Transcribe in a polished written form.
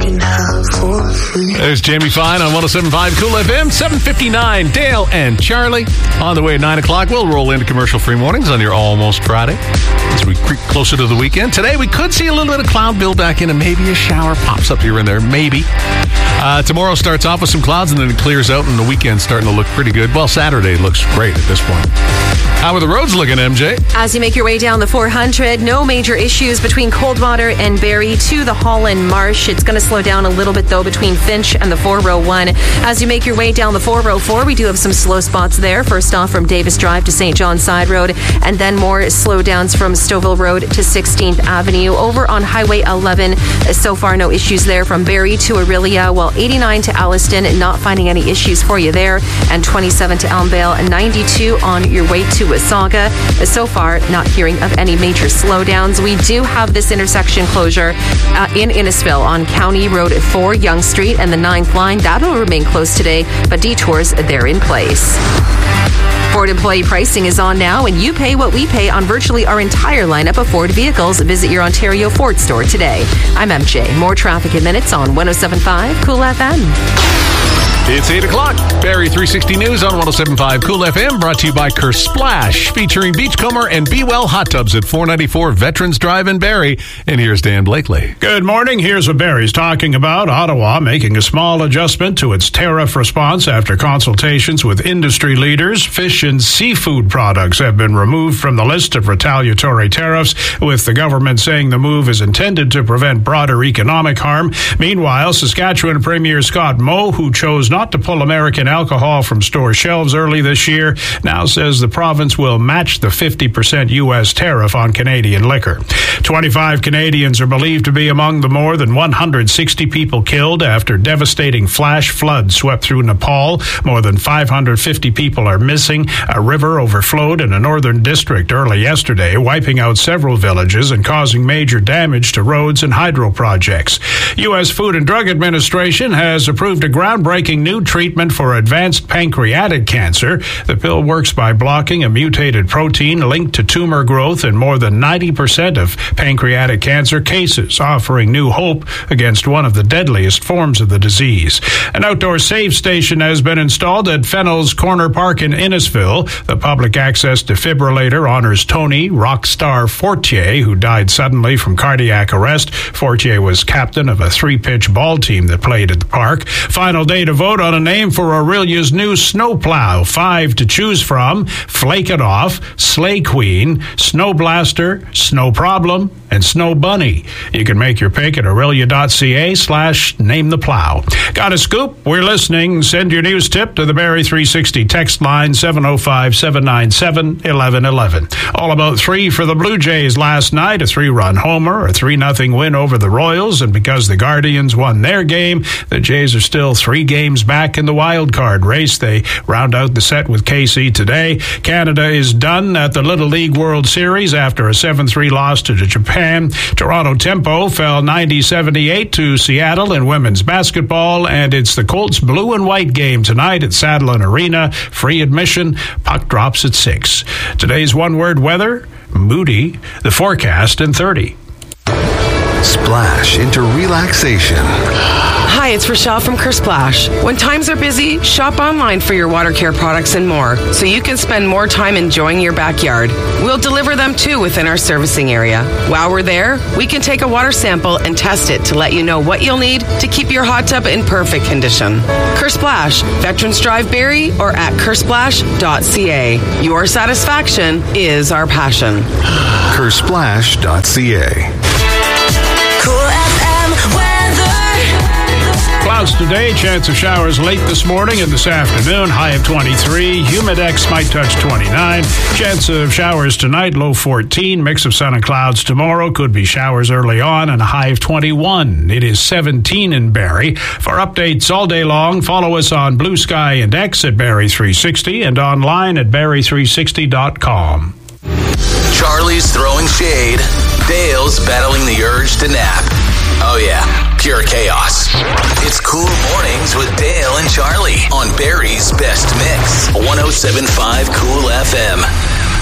right now for free. There's Jamie Fine on 107.5 Cool FM, 7:59. Dale and Charlie on the way at 9 o'clock. We'll roll into commercial-free mornings on your Almost Friday as we creep closer to the weekend. Today, we could see a little bit of cloud build back in and maybe a shower pops up here and there. Maybe. Tomorrow starts off with some clouds and then it clears out, and the weekend's starting to look pretty good. Well, Saturday looks great at this point. How are the roads looking, MJ? As you make your way down the 400, no major issues between Coldwater and Barrie to the Holland Marsh. It's going to slow down a little bit, though, between Finch and the 401. As you make your way down the 404, we do have some slow spots there. First off, from Davis Drive to St. John Side Road, and then more slowdowns from Stouffville Road to 16th Avenue. Over on Highway 11, so far no issues there from Barrie to Orillia, while 89 to Alliston, not finding any issues for you there, and 27 to Elmvale, and 92 on your way to Wasaga. So far, not hearing of any major slowdowns. We do have this intersection closure in Innisfil on County Road 4, Yonge Street, and the 9th line. That'll remain closed today, but detours, they're in place. Ford employee pricing is on now, and you pay what we pay on virtually our entire lineup of Ford vehicles. Visit your Ontario Ford store today. I'm MJ. More traffic in minutes on 107.5 Cool FM. It's 8 o'clock. Barrie 360 News on 107.5 Cool FM, brought to you by Kerr Splash, featuring Beachcomber and Be Well Hot Tubs at 494 Veterans Drive in Barrie. And here's Dan Blakely. Good morning. Here's what Barrie's talking about. Ottawa making a small adjustment to its tariff response after consultations with industry leaders. Fish and seafood products have been removed from the list of retaliatory tariffs, with the government saying the move is intended to prevent broader economic harm. Meanwhile, Saskatchewan Premier Scott Moe, who chose not to pull American alcohol from store shelves early this year, now says the province will match the 50% U.S. tariff on Canadian liquor. 25 Canadians are believed to be among the more than 160 people killed after devastating flash floods swept through Nepal. More than 550 people are missing. A river overflowed in a northern district early yesterday, wiping out several villages and causing major damage to roads and hydro projects. U.S. Food and Drug Administration has approved a groundbreaking new treatment for advanced pancreatic cancer. The pill works by blocking a mutated protein linked to tumor growth in more than 90% of pancreatic cancer cases, offering new hope against one of the deadliest forms of the disease. An outdoor save station has been installed at Fennel's Corner Park in Innisfil. The public access defibrillator honors Tony Rockstar Fortier, who died suddenly from cardiac arrest. Fortier was captain of a 3-pitch ball team that played at the park. Final day to vote on a name for Aurelia's new snowplow. 5 to choose from: Flake It Off, Slay Queen, Snow Blaster, Snow Problem, and Snow Bunny. You can make your pick at aurelia.ca/nametheplow. Got a scoop? We're listening. Send your news tip to the Barrie 360 text line, 705-797-1111. All about 3 for the Blue Jays last night. A 3-run homer, a 3-0 win over the Royals, and because the Guardians won their game, the Jays are still 3 games back in the wild card race. They round out the set with KC today. Canada is done at the Little League World Series after a 7-3 loss to Japan. Toronto Tempo fell 90-78 to Seattle in women's basketball, and it's the Colts blue and white game tonight at Sadlon Arena. Free admission. Puck drops at 6. Today's one-word weather: moody. The forecast in 30. Splash into relaxation. Hi, it's Rochelle from Kerr Splash. When times are busy, shop online for your water care products and more, so you can spend more time enjoying your backyard. We'll deliver them too within our servicing area. While we're there, we can take a water sample and test it to let you know what you'll need to keep your hot tub in perfect condition. Kerr Splash, Veterans Drive Barrie, or at kerrsplash.ca. Your satisfaction is our passion. kerrsplash.ca. Cool FM weather. Clouds today, chance of showers late this morning and this afternoon, high of 23. Humidex might touch 29. Chance of showers tonight, low 14. Mix of sun and clouds tomorrow. Could be showers early on and a high of 21. It is 17 in Barrie. For updates all day long, follow us on Blue Sky and X at Barrie 360 and online at barrie360.com. Charlie's throwing shade. Dale's battling the urge to nap. Oh yeah, pure chaos. It's Cool Mornings with Dale and Charlie on Barrie's Best Mix, 107.5 Cool FM.